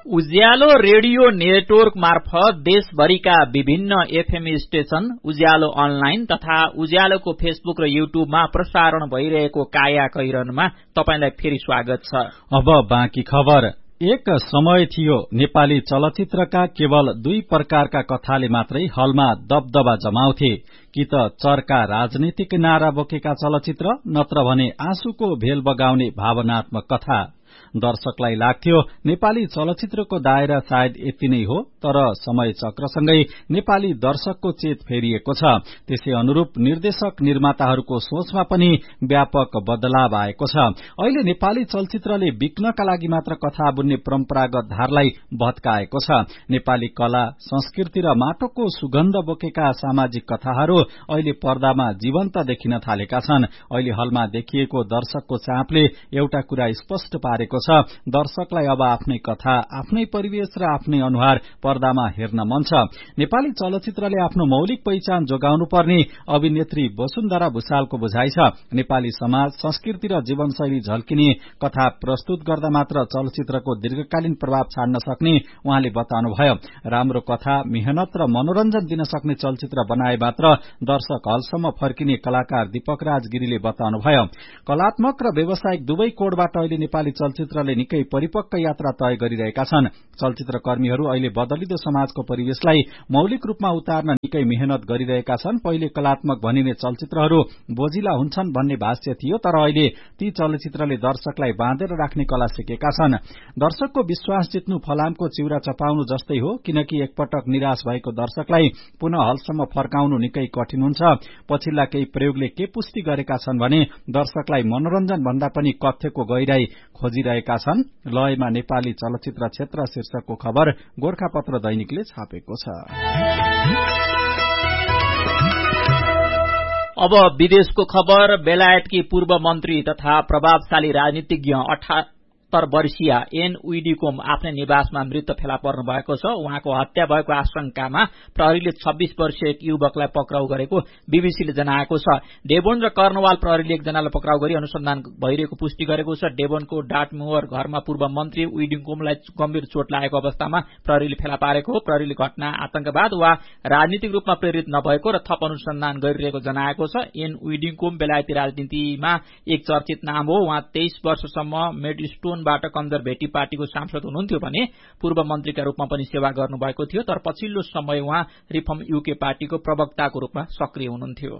उज्यालो radio network मार्फत देशभरिका विभिन्न एफएम स्टेशन, उज्यालो अनलाइन तथा उज्यालोको फेसबुक र युट्युबमा प्रसारण भइरहेको काया कैरनमा तपाईलाई फेरि स्वागत छ। अब बाँकी खबर। एक समय थियो नेपाली चलचित्रका केवल 2 प्रकारका कथाले मात्रै हलमा दबदबा जमाउँथे, कि त चर्का राजनीतिक नारा बोकेका चलचित्र, नत्र भने आँसुको भेल बगाउने भावनात्मक कथा। दर्शकलाई लाग्थ्यो नेपाली चलचित्रको दायरा सायद यति नै हो, तर समय चक्रसँगै नेपाली दर्शकको चेत फेरिएको छ। त्यसै अनुरूप निर्देशक निर्माताहरूको सोचमा पनि व्यापक बदलाव आएको छ। अहिले नेपाली चलचित्रले बिक्नका लागि मात्र कथा बुन्ने परम्परागत धारलाई भत्काएको छ। नेपाली कला, संस्कृति र माटोको सुगन्ध बोकेका सामाजिक कथाहरू अहिले पर्दामा जीवन्त देखिन थालेका छन्। अहिले हलमा देखिएको दर्शकको चापले एउटा कुरा स्पष्ट पारेको छ, दर्शकलाई अब आफ्नै कथा, आफ्नै परिवेश र आफ्नै अनुहार पर्दामा हेर्न मन छ। नेपाली चलचित्रले आफ्नो मौलिक पहिचान जोगाउनु पर्ने अभिनेत्री वसुन्धरा भुसालको बुझाइ छ। नेपाली समाज, संस्कृति र जीवनशैली झल्किने कथा प्रस्तुत गर्दा मात्र चलचित्रको दीर्घकालीन प्रभाव छाड्न सक्ने उहाँले बताउनुभयो। राम्रो कथा, मेहनत र मनोरञ्जन दिन सक्ने चलचित्र बनाए मात्र दर्शक हलसम्म फर्किने कलाकार दीपक राज गिरीले बताउनुभयो। कलात्मक र व्यावसायिक दुवै कोणबाट अहिले नेपाली चलचित्रले निकै परिपक्व यात्रा तय गरिरहेका छन्। चलचित्र कर्मीहरू अहिले बदलिदो समाजको परिवेशलाई मौलिक रूपमा उतार्न निकै मेहनत गरिरहेका छन्। पहिले कलात्मक भनिने चलचित्रहरू बोझिला हुन्छन् भन्ने भाष्य थियो, तर अहिले ती चलचित्रले दर्शकलाई बाँधेर राख्ने कला सिकेका छन्। दर्शकको विश्वास जित्नु फलामको चिउरा चपाउनु जस्तै हो, किनकि एकपटक निराश भएको दर्शकलाई पुनः हलसम्म फर्काउनु निकै कठिन हुन्छ। पछिल्ला केही प्रयोगले के पुष्टि गरेका छन् भने दर्शकलाई मनोरञ्जन भन्दा पनि कथ्यको गहिराई खोजिरहेका छन्। लयमा नेपाली चलचित्र क्षेत्र शीर्षकको खबर गोरखापत्र दैनिकले छापेको छ। अब विदेशको खबर। बेलायतकी पूर्व मन्त्री तथा प्रभावशाली राजनीतिज्ञ 78 वर्षीय एन विडिकोम आफ्नै निवासमा मृत फेला पर्नु भएको छ। उहाँको हत्या भएको आशंकामा प्रहरीले 26 वर्षीय एक युवकलाई पक्राउ गरेको बीबीसीले जनाएको छ। डेभोन र कर्नवाल प्रहरीले एकजनालाई पक्राउ गरी अनुसन्धान भइरहेको पुष्टि गरेको छ। डेभोनको डाटमुर घरमा पूर्व मन्त्री विडिकोमलाई गम्भीर चोट लागेको अवस्थामा प्रहरीले फेला पारेको हो। प्रहरीले घटना आतंकवाद वा राजनीतिक रूपमा प्रेरित नभएको र थप अनुसन्धान गरिरहेको जनाएको छ। एन विडिकोम बेलायती राजनीतिमा एक चर्चित नाम हो। उहाँ 23 वर्षसम्म मेडस्टोन बाट कन्जर्भेटिभ पार्टीको सांसद हुनुहुन्थ्यो भने पूर्व मन्त्रीका रूपमा पनि सेवा गर्नुभएको थियो, तर पछिल्लो समय उहाँ रिफर्म यूके पार्टीको प्रवक्ताको रूपमा सक्रिय हुनुहुन्थ्यो।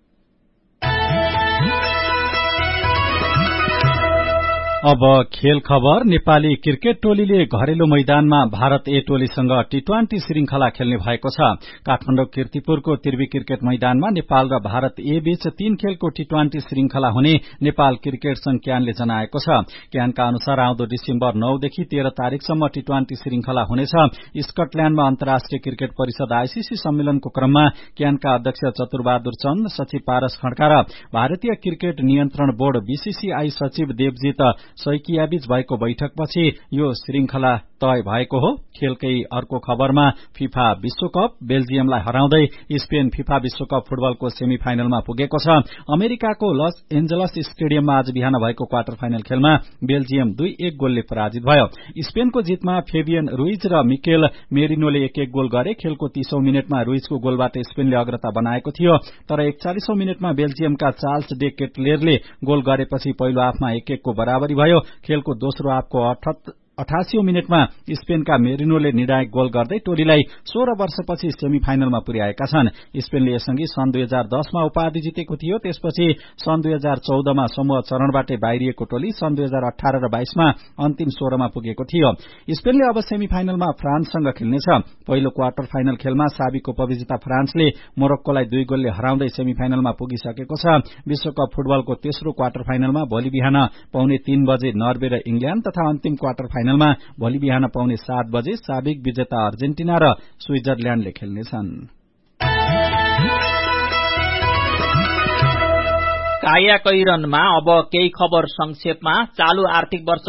अब खेल खबर। नेपाली क्रिकेट टोलीले घरेलु मैदानमा भारत ए टोलीसँग टी20 श्रृंखला खेल्ने भएको छ। काठमाडौँ कीर्तिपुरको तिर्वी क्रिकेट मैदानमा नेपाल र भारत ए बीच 3 खेलको टी20 श्रृंखला हुने नेपाल क्रिकेट संघ क्यानले जनाएको छ। क्यानका अनुसार आउँदो डिसेम्बर 9 देखि 13 तारिकसम्म टी20 श्रृंखला हुनेछ। स्कटल्याण्डमा अन्तर्राष्ट्रिय क्रिकेट परिषद आईसीसी सम्मेलनको क्रममा क्यानका अध्यक्ष चतुरबहादुर चन्द, सचिव पारस खड्का र भारतीय क्रिकेट नियन्त्रण बोर्ड बीसीसीआई सचिव देवजित सैकियाबीच भएको बैठकपछि यो श्रृंखला तय भएको हो। खेलकै अर्को खबरमा फिफा विश्वकप। बेल्जियमलाई हराउँदै स्पेन फिफा विश्वकप फुटबलको सेमी फाइनलमा पुगेको छ। अमेरिकाको लस एन्जलस स्टेडियममा आज बिहान भएको क्वार्टर फाइनल खेलमा बेल्जियम 2-1 गोलले पराजित भयो। स्पेनको जितमा फेबियन रुइज र मिकेल मेरिनोले 1-1 गोल गरे। खेलको 30औं मिनेटमा रुइजको गोलबाट स्पेनले अग्रता बनाएको थियो, तर 41औं मिनेटमा बेल्जियमका चार्ल्स डे केटलेरले गोल गरेपछि पहिलो हाफमा 1-1 को बराबरी भयो। खेलको दोस्रो हाफको 88औं मिनेटमा स्पेनका मेरिनोले निर्णायक गोल गर्दै टोलीलाई 16 वर्षपछि सेमी फाइनलमा पुर्याएका छन्। स्पेनले यसअघि सन् 2010 मा उपाधि जितेको थियो। त्यसपछि सन् 2014 मा समूह चरणबाटै बाहिरिएको टोली सन् 2018 र 22 मा अन्तिम 16 मा पुगेको थियो। स्पेनले अब सेमी फाइनलमा फ्रान्ससँग खेल्नेछ। पहिलो क्वार्टर फाइनल खेलमा साबिक उपविजेता फ्रान्सले मोरक्कोलाई 2 गोलले हराउँदै सेमी फाइनलमा पुगिसकेको छ। विश्वकप फुटबलको तेस्रो क्वार्टर फाइनलमा भोलि बिहान 3:15 बजे नर्वे र इंग्ल्याण्ड तथा अन्तिम क्वार्टर फाइनलमा भोलि बिहान 7:15 बजे साबिक विजेता अर्जेन्टिना र स्विजरल्याण्डले खेल्नेछन्। कायाकैरनमा अब केही खबर संक्षेपमा। चालू आर्थिक वर्ष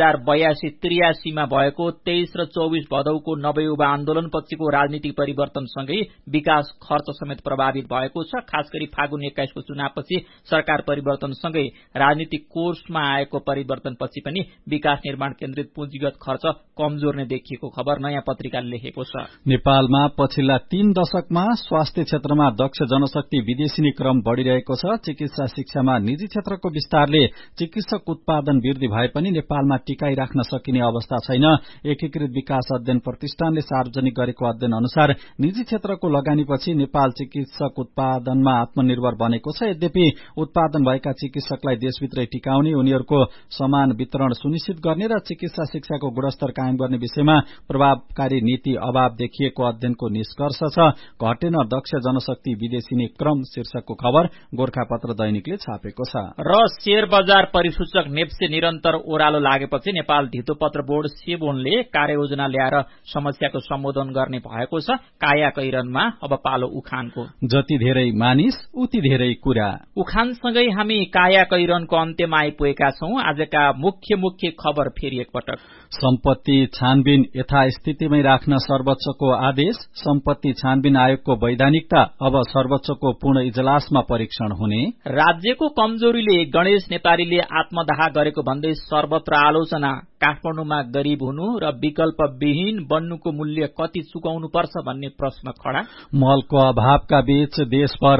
2082-83 मा भएको 23 र 24 भदौको नवयुवा आन्दोलनपछिको राजनीतिक परिवर्तनसँगै विकास खर्च समेत प्रभावित भएको छ। खास गरी फागुन 21 को चुनावपछि सरकार परिवर्तनसँगै राजनीतिक कोर्समा आएको परिवर्तनपछि पनि विकास निर्माण केन्द्रित पुँजीगत खर्च कमजोर नै देखिएको खबर नयाँ पत्रिकाले लेखेको छ। नेपालमा पछिल्ला 3 दशकमा स्वास्थ्य क्षेत्रमा दक्ष जनशक्ति विदेशी क्रम बढ़िरहेको छ। चिकित्सा शिक्षामा निजी क्षेत्रको विस्तारले चिकित्सक उत्पादन वृद्धि भए पनि नेपालमा टिकाई राख्न सकिने अवस्था छैन। एकीकृत विकास अध्ययन प्रतिष्ठानले सार्वजनिक गरेको अध्ययन अनुसार निजी क्षेत्रको लगानीपछि नेपाल चिकित्सक उत्पादनमा आत्मनिर्भर बनेको छ। यद्यपि उत्पादन भएका चिकित्सकलाई देशभित्रै टिकाउने, उनीहरूको समान वितरण सुनिश्चित गर्ने र चिकित्सा शिक्षाको गुणस्तर कायम गर्ने विषयमा प्रभावकारी नीति अभाव देखिएको अध्ययनको निष्कर्ष छ। घटेन दक्ष जनशक्ति विदेशी क्रम शीर्षकको खबर गोरखापत्र दैनिकले छापेको छ। र शेयर बजार परिसूचक नेप्से निरन्तर ओह्रालो लागेपछि नेपाल धितोपत्र बोर्ड सेबोनले कार्ययोजना ल्याएर समस्याको सम्बोधन गर्ने भएको छ। कायाकैरनमा अब पालो उखानको। जति धेरै मानिस उति धेरै कुरा। उखानसँगै हामी कायाकैरनको अन्त्यमा आइपुगेका छौं। आजका मुख्य खबर फेरि एकपटक। सम्पत्ति छानबिन यथास्थितिमै राख्न सर्वोच्चको आदेश। सम्पत्ति छानबिन आयोगको वैधानिकता अब सर्वोच्चको पूर्ण इजलासमा परीक्षण हुने। राज्यको कमजोरीले गणेश नेपालीले आत्मदाह गरेको भन्दै सर्वत्र आलोचना। काठमाडौँमा गरीब हुनु र विकल्पविहीन बन्नुको मूल्य कति चुकाउनु पर्छ भन्ने प्रश्न खड़ा। मलको अभावका बीच देशभर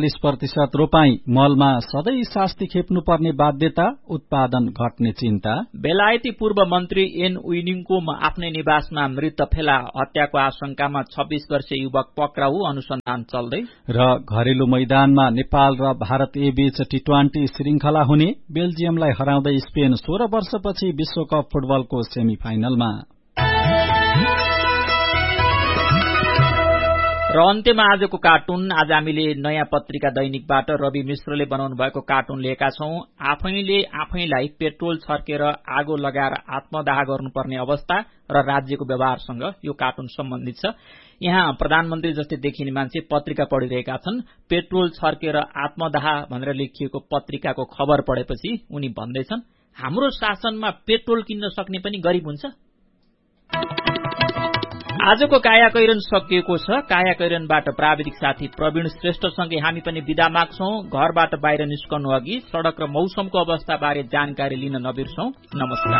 45% रोपाई। मलमा सधैँ शास्ति खेप्नुपर्ने बाध्यता। उत्पादन घट्ने चिन्ता। बेलायती पूर्व मन्त्री एन उइनिङकोम आफ्नै निवासमा मृत फेला। हत्याको आशंकामा 26 वर्षीय युवक पक्राउ। अनुसन्धान चल्दै। र घरेलु मैदानमा नेपाल र भारत ए बीच टी20 श्रृंखला हुने। बेल्जियमलाई हराउँदै स्पेन 16 वर्षपछि विश्वकप फुटबलको सेमी फाइनलमा। र अन्त्यमा आजको कार्टुन। आज हामीले नयाँ पत्रिका दैनिकबाट रवि मिश्रले बनाउनु भएको कार्टुन लिएका छौं। आफैले आफैलाई पेट्रोल छर्केर आगो लगाएर आत्मदाह गर्नुपर्ने अवस्था र राज्यको व्यवहारसँग यो कार्टुन सम्बन्धित छ। यहाँ प्रधानमन्त्री जस्तै देखिने मान्छे पत्रिका पढिरहेका छन्। पेट्रोल छर्केर आत्मदाह भनेर लेखिएको पत्रिकाको खबर पढेपछि उनी भन्दैछन्, हाम्रो शासनमा पेट्रोल किन्न सक्ने पनि गरिब हुन्छ। आजको कायाकैरन सकिएको छ। कायाकैरनबाट प्राविधिक साथी प्रवीण श्रेष्ठसँगै हामी पनि बिदा माग्छौं। घरबाट बाहिर निस्कनु अघि सड़क र मौसमको अवस्थाबारे जानकारी लिन नबिर्सौं। नमस्कार।